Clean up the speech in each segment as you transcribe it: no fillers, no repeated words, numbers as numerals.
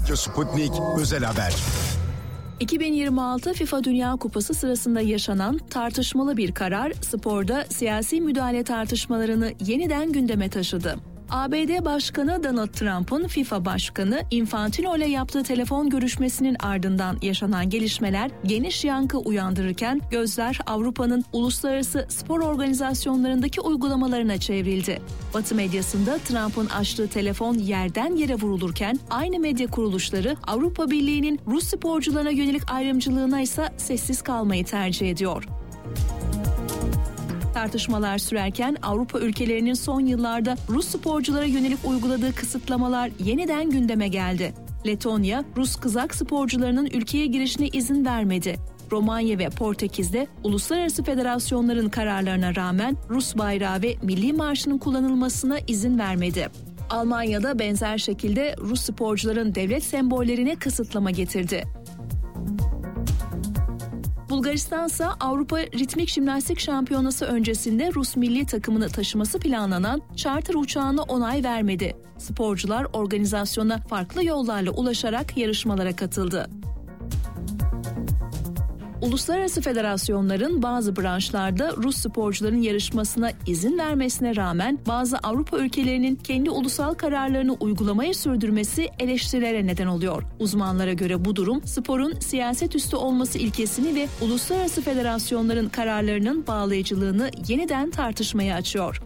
Radyo Sputnik Özel Haber. 2026 FIFA Dünya Kupası sırasında yaşanan tartışmalı bir karar sporda siyasi müdahale tartışmalarını yeniden gündeme taşıdı. ABD Başkanı Donald Trump'ın FIFA Başkanı Infantino ile yaptığı telefon görüşmesinin ardından yaşanan gelişmeler geniş yankı uyandırırken gözler Avrupa'nın uluslararası spor organizasyonlarındaki uygulamalarına çevrildi. Batı medyasında Trump'ın açtığı telefon yerden yere vurulurken aynı medya kuruluşları Avrupa Birliği'nin Rus sporcularına yönelik ayrımcılığına ise sessiz kalmayı tercih ediyor. Tartışmalar sürerken Avrupa ülkelerinin son yıllarda Rus sporculara yönelik uyguladığı kısıtlamalar yeniden gündeme geldi. Letonya, Rus kızak sporcularının ülkeye girişine izin vermedi. Romanya ve Portekiz'de uluslararası federasyonların kararlarına rağmen Rus bayrağı ve milli marşının kullanılmasına izin vermedi. Almanya'da benzer şekilde Rus sporcuların devlet sembollerine kısıtlama getirdi. Bulgaristan ise Avrupa Ritmik Jimnastik Şampiyonası öncesinde Rus milli takımını taşıması planlanan charter uçağına onay vermedi. Sporcular organizasyona farklı yollarla ulaşarak yarışmalara katıldı. Uluslararası federasyonların bazı branşlarda Rus sporcuların yarışmasına izin vermesine rağmen bazı Avrupa ülkelerinin kendi ulusal kararlarını uygulamaya sürdürmesi eleştirilere neden oluyor. Uzmanlara göre bu durum sporun siyaset üstü olması ilkesini ve uluslararası federasyonların kararlarının bağlayıcılığını yeniden tartışmaya açıyor.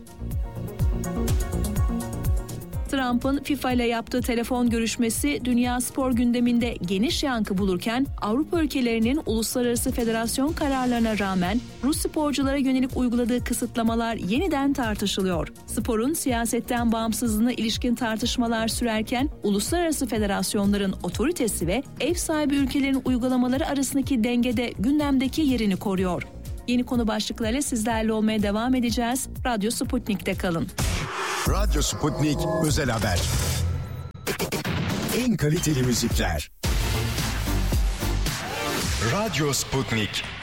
Trump'ın FIFA ile yaptığı telefon görüşmesi dünya spor gündeminde geniş yankı bulurken Avrupa ülkelerinin uluslararası federasyon kararlarına rağmen Rus sporculara yönelik uyguladığı kısıtlamalar yeniden tartışılıyor. Sporun siyasetten bağımsızlığına ilişkin tartışmalar sürerken uluslararası federasyonların otoritesi ve ev sahibi ülkelerin uygulamaları arasındaki dengede gündemdeki yerini koruyor. Yeni konu başlıklarıyla sizlerle olmaya devam edeceğiz. Radyo Sputnik'te kalın. Radyo Sputnik Özel Haber. En kaliteli müzikler. Radyo Sputnik.